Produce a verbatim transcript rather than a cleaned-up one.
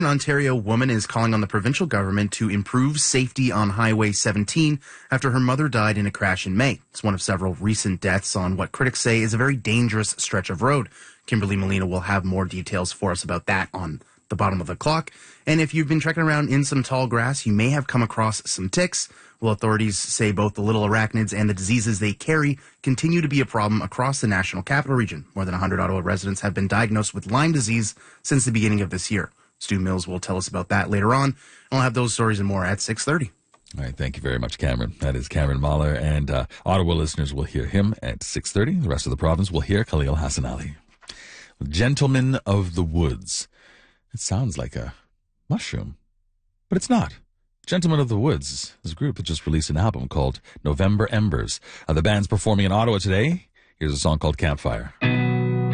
An Ontario woman is calling on the provincial government to improve safety on Highway seventeen after her mother died in a crash in May. It's one of several recent deaths on what critics say is a very dangerous stretch of road. Kimberly Molina will have more details for us about that on the bottom of the clock. And if you've been trekking around in some tall grass, you may have come across some ticks. Well, authorities say both the little arachnids and the diseases they carry continue to be a problem across the National Capital Region. More than one hundred Ottawa residents have been diagnosed with Lyme disease since the beginning of this year. Stu Mills will tell us about that later on. I'll have those stories and more at six thirty. All right, thank you very much, Cameron. That is Cameron Mahler, and uh, Ottawa listeners will hear him at six thirty. The rest of the province will hear Khalil Hassan Ali. Gentlemen of the Woods. It sounds like a mushroom, but it's not. Gentlemen of the Woods is a group that just released an album called November Embers. Uh, the band's performing in Ottawa today. Here's a song called Campfire.